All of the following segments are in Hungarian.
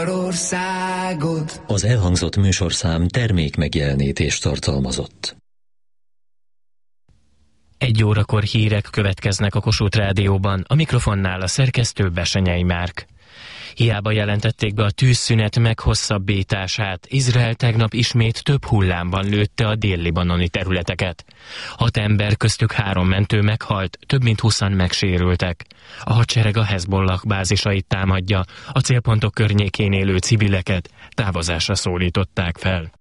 Az elhangzott műsorszám termék megjelenítést tartalmazott. 1 órakor hírek következnek a Kossuth Rádióban, a mikrofonnál a szerkesztő Besenyei Márk. Hiába jelentették be a tűzszünet meghosszabbítását, Izrael tegnap ismét több hullámban lőtte a dél-libanoni területeket. 6 ember, köztük 3 mentő meghalt, több mint 20-an megsérültek. A hadsereg a Hezbollah bázisait támadja, a célpontok környékén élő civileket távozásra szólították fel.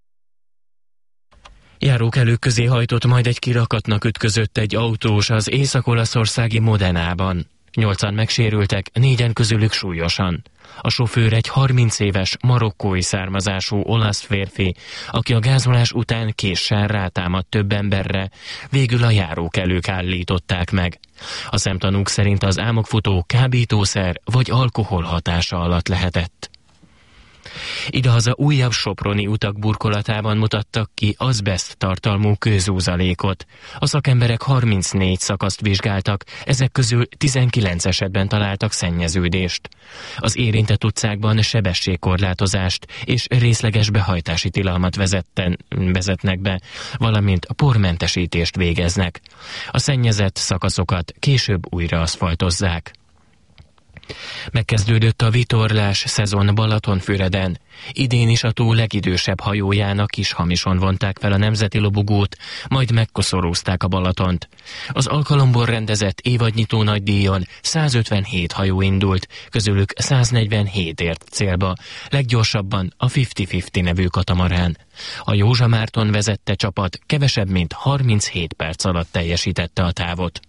Járókelők közé hajtott, majd egy kirakatnak ütközött egy autós az észak-olaszországi Modenában. 8-an megsérültek, 4-en közülük súlyosan. A sofőr egy 30 éves marokkói származású olasz férfi, aki a gázolás után késsel rátámadt több emberre, végül a járókelők állították meg. A szemtanúk szerint az álmokfutó kábítószer vagy alkohol hatása alatt lehetett. Idehaza újabb soproni utak burkolatában mutattak ki azbeszt tartalmú kőzúzalékot. A szakemberek 34 szakaszt vizsgáltak, ezek közül 19 esetben találtak szennyeződést. Az érintett utcákban sebességkorlátozást és részleges behajtási tilalmat vezetnek be, valamint pormentesítést végeznek. A szennyezett szakaszokat később újra aszfaltozzák. Megkezdődött a vitorlás szezon Balatonfüreden. Idén is a tó legidősebb hajójának is hamison vonták fel a nemzeti lobogót, majd megkoszorúzták a Balatont. Az alkalomból rendezett évadnyitó nagydíjon 157 hajó indult, közülük 147 ért célba, leggyorsabban a 50-50 nevű katamarán. A Józsa Márton vezette csapat kevesebb mint 37 perc alatt teljesítette a távot.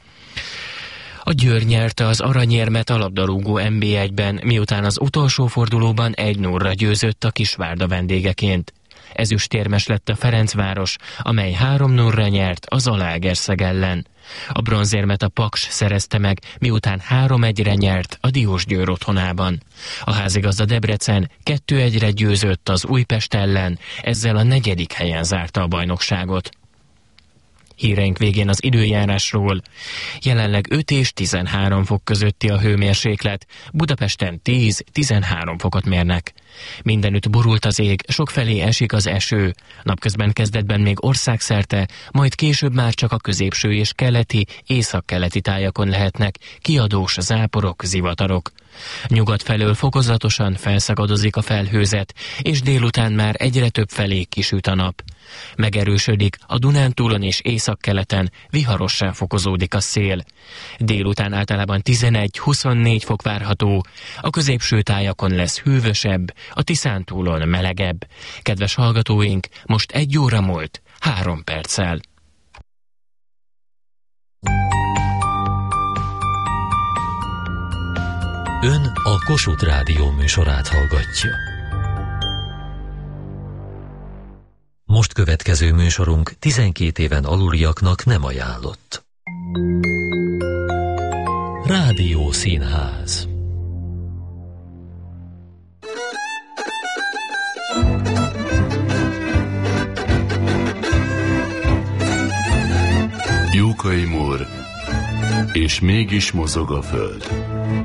A Győr nyerte az aranyérmet a labdarúgó NB1-ben, miután az utolsó fordulóban 1-0-ra győzött a Kisvárda vendégeként. Ezüstérmes lett a Ferencváros, amely 3-0-ra nyert az Zalaegerszeg ellen. A bronzérmet a Paks szerezte meg, miután 3-1-re nyert a Diósgyőr otthonában. A házigazda Debrecen 2-1-re győzött az Újpest ellen, ezzel a 4. helyen zárta a bajnokságot. Híreink végén az időjárásról. Jelenleg 5 és 13 fok közötti a hőmérséklet, Budapesten 10-13 fokot mérnek. Mindenütt borult az ég, sokfelé esik az eső. Napközben kezdetben még országszerte, majd később már csak a középső és keleti, északkeleti tájakon lehetnek kiadós záporok, zivatarok. Nyugat felől fokozatosan felszakadozik a felhőzet, és délután már egyre több felé kisüt a nap. Megerősödik a Dunántúlon és északkeleten, viharossá fokozódik a szél. Délután általában 11-24 fok várható, a középső tájakon lesz hűvösebb, a Tiszántúlon melegebb. Kedves hallgatóink, most 1 óra múlt 3 perccel. Ön a Kossuth Rádió műsorát hallgatja. Most következő műsorunk 12 éven aluliaknak nem ajánlott. Rádiószínház. Jókai Mór, és mégis mozog a föld.